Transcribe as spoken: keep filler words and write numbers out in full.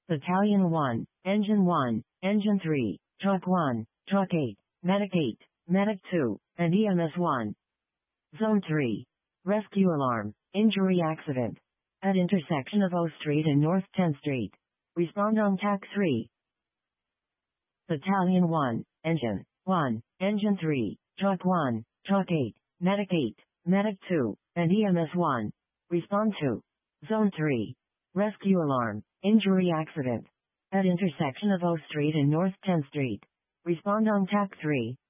Battalion one, Engine one, Engine three, Truck one, Truck eight, Medic eight, Medic two, and E M S one. Zone three. Rescue alarm, injury accident. At intersection of O Street and North tenth Street. Respond on T A C three. Battalion one, Engine one, Engine three, Truck one, Truck eight, Medic eight, Medic two, and E M S one. Respond to Zone three. Rescue alarm, injury accident. At intersection of O Street and North tenth Street. Respond on T A C three.